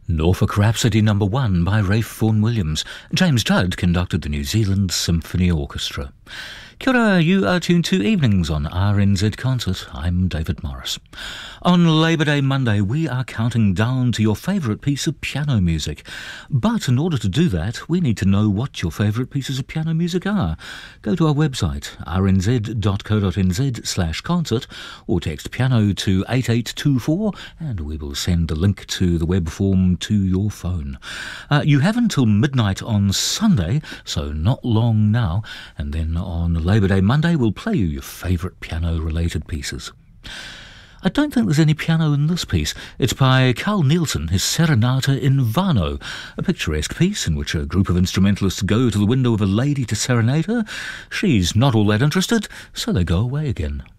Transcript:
Norfolk Rhapsody No. 1 by Ralph Vaughan Williams. James Judd conducted the New Zealand Symphony Orchestra. Kia ora, you are tuned to Evenings on RNZ Concert. I'm David Morris. On Labour Day Monday, we are counting down to your favourite piece of piano music. But in order to do that, we need to know what your favourite pieces of piano music are. Go to our website, rnz.co.nz/concert, or text piano to 8824, and we will send the link to the web form to your phone. You have until midnight on Sunday, so not long now, and then on Labour Day Monday we'll play you your favourite piano-related pieces. I don't think there's any piano in this piece. It's by Carl Nielsen, his Serenata in Vano, a picturesque piece in which a group of instrumentalists go to the window of a lady to serenade her. She's not all that interested, so they go away again.